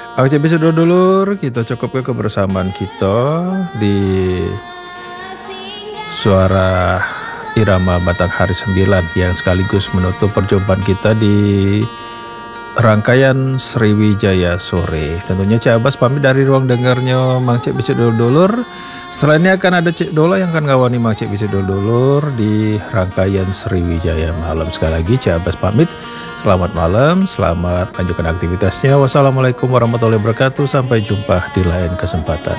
Oke, episode dulur kita cukup ke kebersamaan kita di suara irama Batang Hari 9 yang sekaligus menutup perjumpaan kita di rangkaian Sriwijaya Sore. Tentunya Cik Abbas pamit dari ruang dengarnya Mang Cik Bisik Dulur. Setelah ini akan ada Cik Dola yang akan ngawani Mang Cik Bisik Dulur di rangkaian Sriwijaya Malam. Sekali lagi Cik Abbas pamit. Selamat malam, selamat lanjutkan aktivitasnya. Wassalamualaikum warahmatullahi wabarakatuh. Sampai jumpa di lain kesempatan.